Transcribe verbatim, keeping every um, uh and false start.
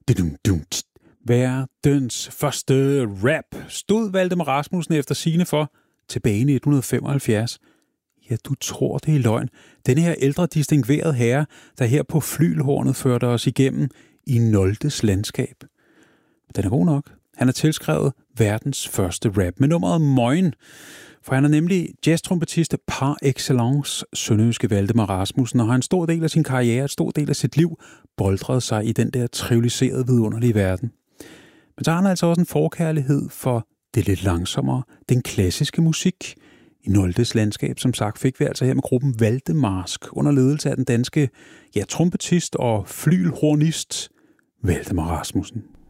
Verdens første rap stod Valdemar Rasmussen efter sigende for tilbage i nitten femoghalvfjerds. Ja, du tror det er løgn. Denne her ældre distingverede herre, der her på flylhornet førte os igennem i Noldes landskab. Den er god nok. Han har tilskrevet verdens første rap med nummeret Møgen, for han er nemlig jazztrompetist par excellence, sønderjyske Valdemar Rasmussen, og har en stor del af sin karriere, en stor del af sit liv, boldret sig i den der trivialiserede, vidunderlige verden. Men så har han altså også en forkærlighed for det lidt langsommere, den klassiske musik. I Noldes landskab, som sagt, fik vi altså her med gruppen Valdemarsk under ledelse af den danske ja, trompetist og flylhornist Valdemar Rasmussen.